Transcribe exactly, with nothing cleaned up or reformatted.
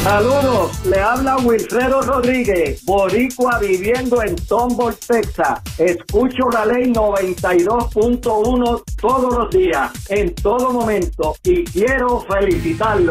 Saludos, le habla Wilfredo Rodríguez, boricua viviendo en Tomball, Texas. Escucho la ley noventa y dos punto uno todos los días, en todo momento, y quiero felicitarlo.